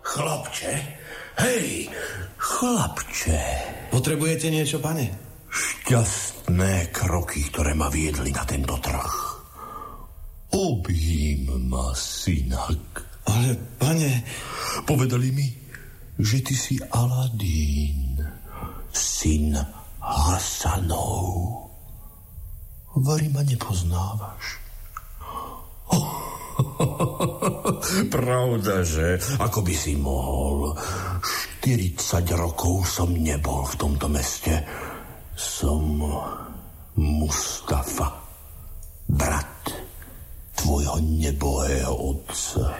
Chlapče, hej, chlapče. Potrebujete niečo, pane? Šťastné kroky, ktoré ma viedli na tento trh. Objím ma, synak. Ale, pane... Povedali mi, že ty si Aladín, syn Hasanov. Vari ma nepoznávaš? Pravda, že? Ako by si mohol? 40 rokov som nebol v tomto meste. Som Mustafa, brat tvojho nebohého otca.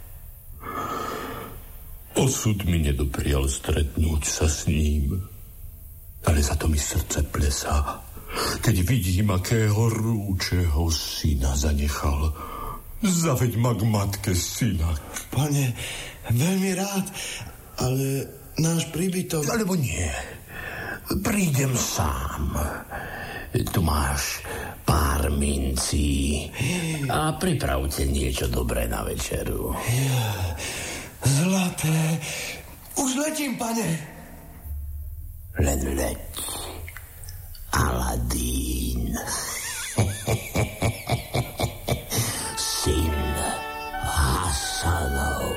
Osud mi nedoprial stretnúť sa s ním, ale za to mi srdce plesá, keď vidím, akého rúčeho syna zanechal. Zaveď ma k matke, synak. Pane, veľmi rád, ale náš príbytok... Alebo nie. Prídem sám. Tu máš pár mincí a pripravte niečo dobré na večeru. Zlaté. Už letím, pane. Len leď, Aladín. Syn Hasanov.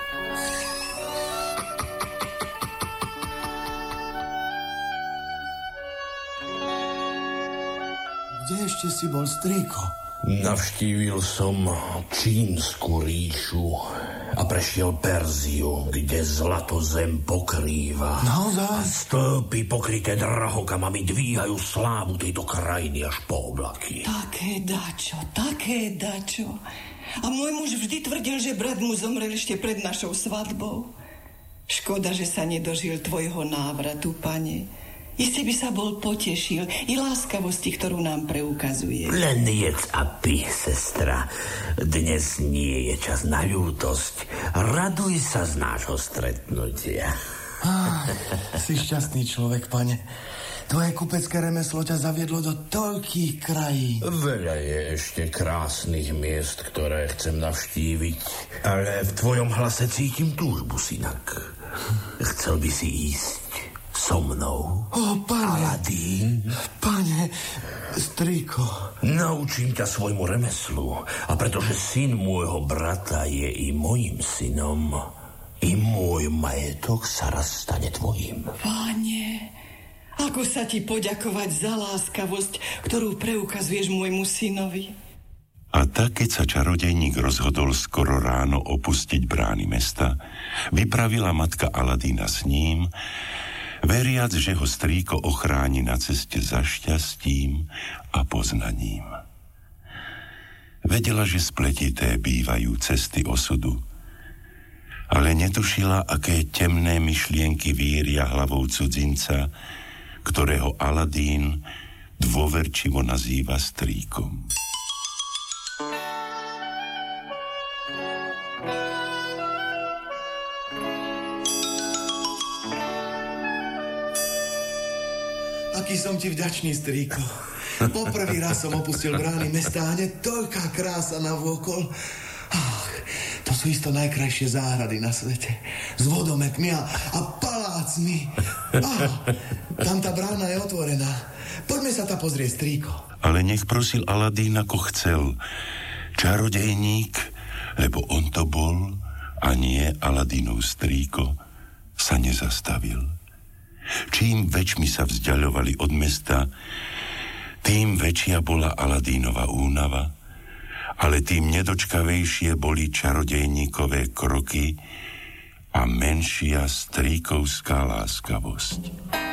Kde ešte si bol, strýko? Navštívil som Čínsku ríšu a prešiel Perziu, kde zlatozem pokrýva. Naozaj? A stĺpy pokryté drahokamami dvíhajú slávu tejto krajiny až po oblaky. Také dačo. A môj muž vždy tvrdil, že brat mu zomrel ešte pred našou svadbou. Škoda, že sa nedožil tvojho návratu, pane. Iste by sa bol potešil i láskavosti, ktorú nám preukazuje. Len jedz a pí, sestra. Dnes nie je čas na ľútosť. Raduj sa z nášho stretnutia. Si šťastný človek, pane. Tvoje kupecké remeslo ťa zaviedlo do toľkých krajín. Veľa je ešte krásnych miest, ktoré chcem navštíviť, ale v tvojom hlase cítim túžbu, synak. Chcel by si ísť so mnou? Pane. Aladín. Pane, strýko. Naučím ťa svojmu remeslu. A pretože syn môjho brata je i mojim synom, i môj majetok sa raz stane tvojim. Pane, ako sa ti poďakovať za láskavosť, ktorú preukazuješ môjmu synovi? A tak, keď sa čarodejník rozhodol skoro ráno opustiť brány mesta, vypravila matka Aladína s ním, veriac, že ho strýko ochráni na ceste za šťastím a poznaním. Vedela, že spletité bývajú cesty osudu, ale netušila, aké temné myšlienky víria hlavou cudzinca, ktorého Aladín dôverčivo nazýva strýkom. Aký som ti vďačný, strýko. Poprvý raz som opustil brány mesta a hneď toľká krása navôkol. Ach, to sú isto najkrajšie záhrady na svete. S vodometmi a palácmi. Tam tá brána je otvorená. Poďme sa tam pozrieť, strýko. Ale nech prosil Aladín ako chcel. Čarodejník, lebo on to bol a nie Aladínov strýko, sa nezastavil. Čím väčšmi sa vzdialovali od mesta, tým väčšia bola Aladínova únava, ale tým nedočkavejšie boli čarodejníkové kroky a menšia strýkovská láskavosť.